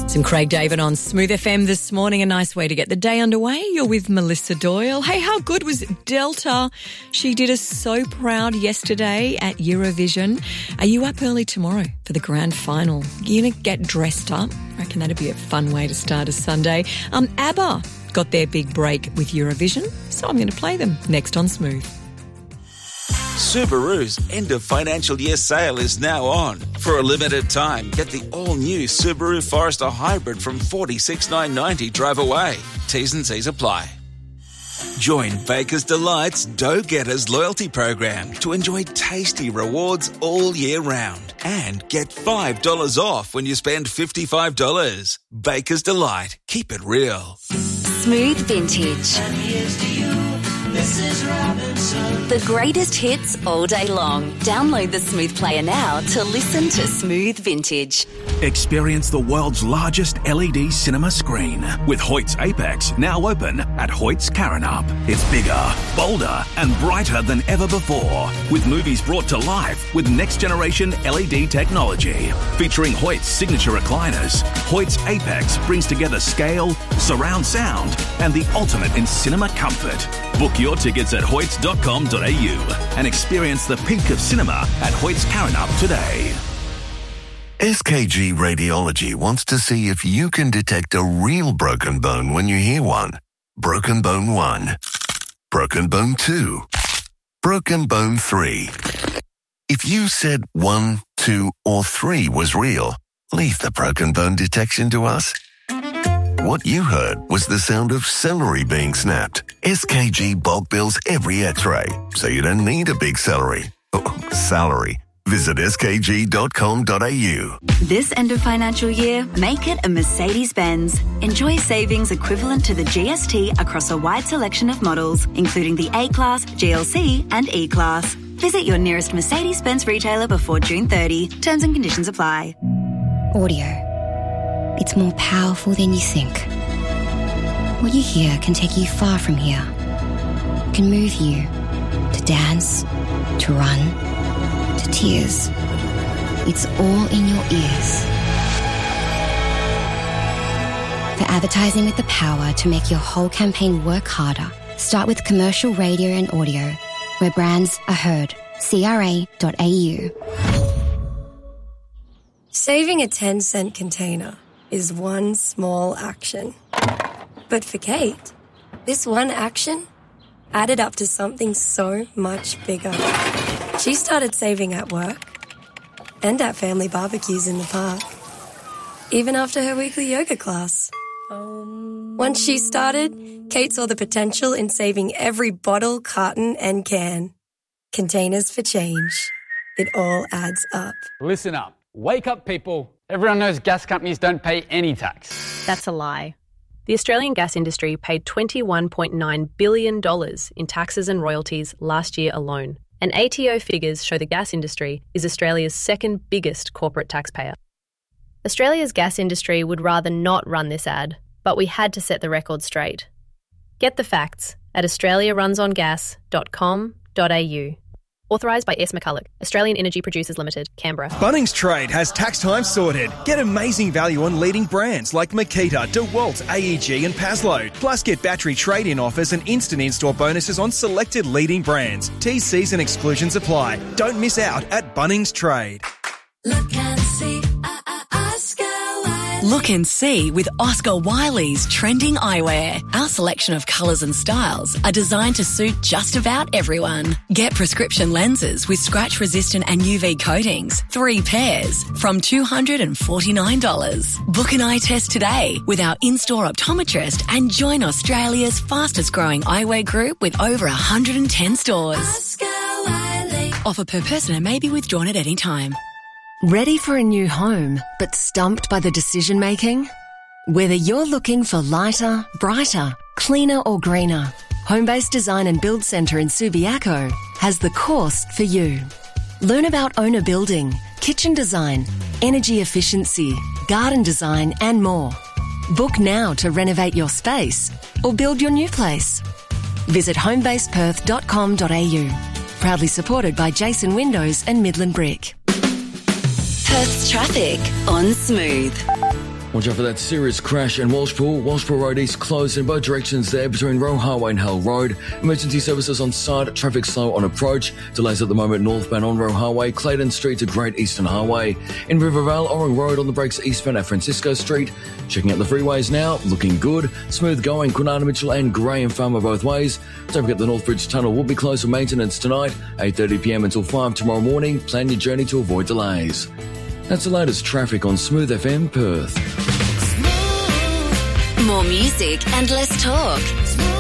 Some Craig David on Smooth FM this morning. A nice way to get the day underway. You're with Melissa Doyle. Hey, how good was Delta? She did us so proud yesterday at Eurovision. Are you up early tomorrow for the grand final? You going to get dressed up? I reckon that'd be a fun way to start a Sunday. ABBA got their big break with Eurovision, so I'm going to play them next on Smooth. Subaru's end of financial year sale is now on. For a limited time, get the all-new Subaru Forester Hybrid from $46,990 drive away. T's and C's apply. Join Baker's Delight's Dough Getters loyalty program to enjoy tasty rewards all year round and get $5 off when you spend $55. Baker's Delight. Keep it real. Smooth Vintage. And here's to you. This is Robinson. The greatest hits all day long. Download the Smooth player now to listen to Smooth Vintage. Experience the world's largest LED cinema screen with Hoyt's Apex now open at Hoyt's Karrinyup. It's bigger, bolder and brighter than ever before, with movies brought to life with next-generation LED technology. Featuring Hoyt's signature recliners, Hoyt's Apex brings together scale, surround sound and the ultimate in cinema comfort. Book your tickets at hoyts.com.au and experience the peak of cinema at Hoyt's Karrinyup today. SKG Radiology wants to see if you can detect a real broken bone when you hear one. Broken bone 1. Broken bone 2. Broken bone 3. If you said 1, 2, or 3 was real, leave the broken bone detection to us. What you heard was the sound of celery being snapped. SKG bulk bills every x-ray, so you don't need a big salary. Visit skg.com.au. This end of financial year, make it a Mercedes-Benz. Enjoy savings equivalent to the GST across a wide selection of models, including the A-Class, GLC and E-Class. Visit your nearest Mercedes-Benz retailer before June 30. Terms and conditions apply. Audio. It's more powerful than you think. What you hear can take you far from here. It can move you to dance, to run, to tears. It's all in your ears. For advertising with the power to make your whole campaign work harder, start with commercial radio and audio, where brands are heard. CRA.au. Saving a 10-cent container is one small action. But for Kate, this one action added up to something so much bigger. She started saving at work and at family barbecues in the park, even after her weekly yoga class. Once she started, Kate saw the potential in saving every bottle, carton and can. Containers for change. It all adds up. Listen up. Wake up, people. Everyone knows gas companies don't pay any tax. That's a lie. The Australian gas industry paid $21.9 billion in taxes and royalties last year alone. And ATO figures show the gas industry is Australia's second biggest corporate taxpayer. Australia's gas industry would rather not run this ad, but we had to set the record straight. Get the facts at australiarunsongas.com.au. Authorised by S. McCulloch, Australian Energy Producers Limited, Canberra. Bunnings Trade has tax time sorted. Get amazing value on leading brands like Makita, DeWalt, AEG and Paslow. Plus get battery trade-in offers and instant in-store bonuses on selected leading brands. T's, C's and exclusions apply. Don't miss out at Bunnings Trade. Look and see, Oscar Wiley. Look and see with Oscar Wiley's trending eyewear. Our selection of colours and styles are designed to suit just about everyone. Get prescription lenses with scratch-resistant and UV coatings, 3 pairs, from $249. Book an eye test today with our in-store optometrist and join Australia's fastest-growing eyewear group with over 110 stores. Oscar Wiley. Offer per person and may be withdrawn at any time. Ready for a new home, but stumped by the decision-making? Whether you're looking for lighter, brighter, cleaner or greener, Homebase Design and Build Centre in Subiaco has the course for you. Learn about owner building, kitchen design, energy efficiency, garden design and more. Book now to renovate your space or build your new place. Visit homebaseperth.com.au. Proudly supported by Jason Windows and Midland Brick. Perth's traffic on Smooth. Watch out for that serious crash in Walshpool. Walshpool Road East closed in both directions there between Roe Highway and Hale Road. Emergency services on side, traffic slow on approach. Delays at the moment northbound on Roe Highway, Clayton Street to Great Eastern Highway. In Rivervale, Orring Road on the brakes eastbound at Francisco Street. Checking out the freeways now, looking good. Smooth going, Kwinana Mitchell and Graham Farmer both ways. Don't forget the Northbridge Tunnel will be closed for maintenance tonight, 8:30pm until 5 tomorrow morning. Plan your journey to avoid delays. That's the latest traffic on Smooth FM Perth. More music and less talk.